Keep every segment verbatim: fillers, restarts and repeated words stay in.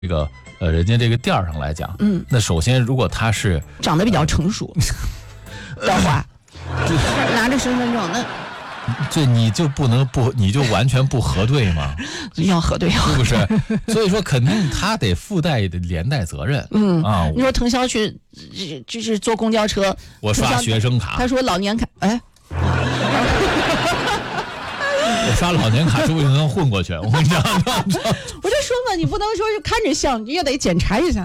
这个呃人家这个店儿上来讲， 嗯， 那首先如果他是长得比较成熟，的话，拿着身份证那。 这你就不能不，你就完全不核对吗？ 要核对， 是不是？所以说，肯定他得附带的连带责任。 嗯啊， 你说腾霄去，就是坐公交车， 我刷学生卡， 他说老年卡，哎， 我刷老年卡是不是能混过去？我跟你讲，我就说嘛，你不能说是看着像，你也得检查一下。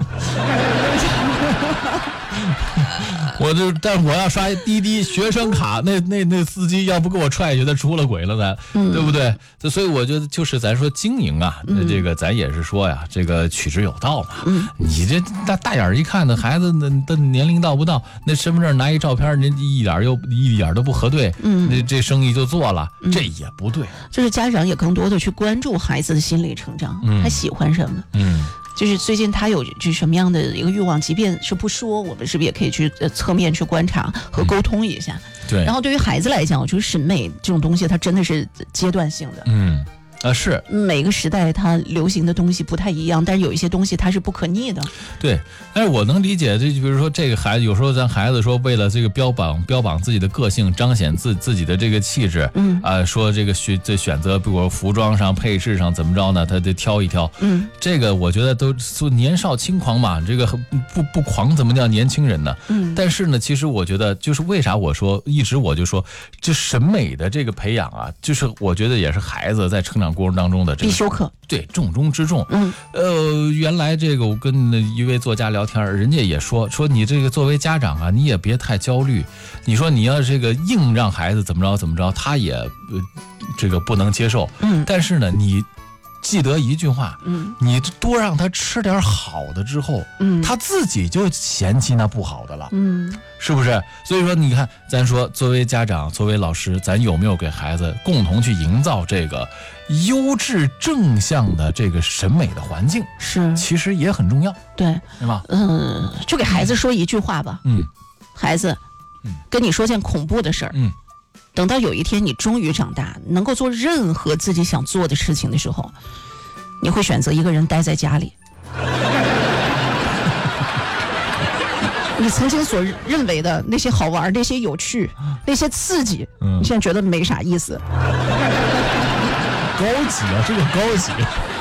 我就，但是我要刷滴滴学生卡，那那那司机要不给我踹下去，他出了轨了咱，嗯、对不对？所以我觉得就是咱说经营啊，那、嗯、这个咱也是说呀，这个取之有道嘛。嗯、你这大大眼一看，那孩子的的年龄到不到，那身份证拿一照片，人一点又一点都不核对，嗯，那这生意就做了，嗯、这也不对。 就是家长也更多的去关注孩子的心理成长，嗯、他喜欢什么，嗯。就是最近他有就什么样的一个欲望，即便是不说，我们是不是也可以去呃侧面去观察和沟通一下？ 嗯、对。 然后对于孩子来讲，我觉得审美这种东西，它真的是阶段性的。 嗯。啊，是每个时代它流行的东西不太一样，但是有一些东西它是不可逆的。 对，但是我能理解，这比如说这个孩子，有时候咱孩子说为了这个标榜标榜自己的个性，彰显自自己的这个气质，嗯啊、呃，说这个选这选择，比如服装上、配饰上怎么着呢？他得挑一挑。嗯，这个我觉得都说年少轻狂嘛，这个不不狂怎么叫年轻人呢？嗯，但是呢，其实我觉得就是为啥我说一直我就说，这审美的这个培养啊，就是我觉得也是孩子在成长过程当中的这个必修课， 对，重中之重。嗯，呃，原来这个我跟一位作家聊天，人家也说说你这个作为家长啊，你也别太焦虑。你说你要这个硬让孩子怎么着怎么着，他也、呃、这个不能接受。嗯，但是呢，你记得一句话，嗯，你多让他吃点好的之后，嗯，他自己就嫌弃那不好的了。嗯。是不是？所以说，你看，咱说作为家长，作为老师，咱有没有给孩子共同去营造这个优质正向的这个审美的环境？ 是， 其实也很重要， 对， 对吧？ 嗯，就给孩子说一句话吧，嗯，孩子，嗯，跟你说件恐怖的事儿，嗯，等到有一天你终于长大，能够做任何自己想做的事情的时候，你会选择一个人待在家里。你曾经所认为的那些好玩、那些有趣、那些刺激，嗯、你现在觉得没啥意思。 高级啊，这个高级。